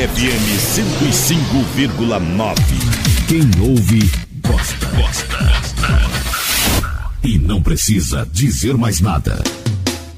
FM 105,9. Quem ouve, gosta. E não precisa dizer mais nada.